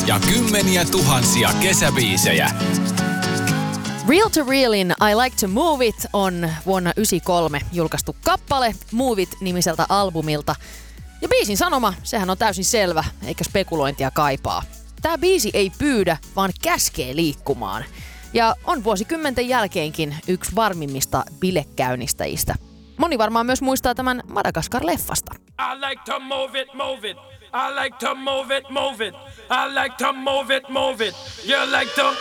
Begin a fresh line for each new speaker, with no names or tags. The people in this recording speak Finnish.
ja kymmeniä tuhansia kesäbiisejä.
Real to Realin I Like to Move It on vuonna 1993 julkaistu kappale Move It-nimiseltä albumilta. Ja biisin sanoma, sehän on täysin selvä, eikä spekulointia kaipaa. Tää biisi ei pyydä, vaan käskee liikkumaan. Ja on vuosikymmenten jälkeenkin yksi varmimmista bilekäynnistäjistä. Moni varmaan myös muistaa tämän Madagaskar-leffasta.
I like to move it, move it. I like to move it, move it. I like to move it, move it. You like to